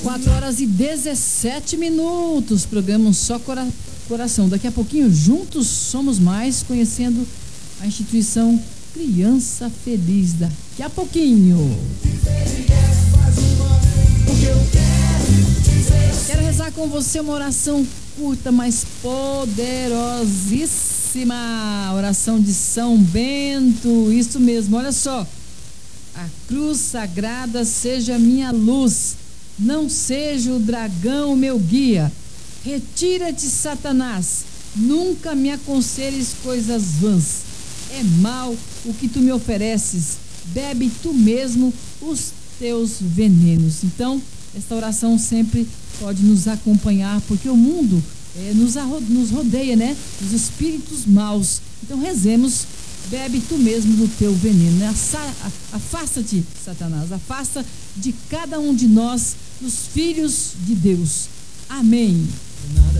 4h17, programa Um Só Coração. Daqui a pouquinho, juntos somos mais, conhecendo a instituição Criança Feliz. Daqui a pouquinho. Quero rezar com você uma oração curta, mas poderosíssima. Oração de São Bento. Isso mesmo, olha só. A cruz sagrada seja minha luz, não seja o dragão meu guia. Retira-te, Satanás, nunca me aconselhes coisas vãs. É mal o que tu me ofereces, bebe tu mesmo os teus venenos. Então, esta oração sempre pode nos acompanhar, porque o mundo nos rodeia, né? Os espíritos maus. Então, rezemos. Bebe tu mesmo do teu veneno, né? Afasta-te, Satanás, afasta de cada um de nós, os filhos de Deus. Amém.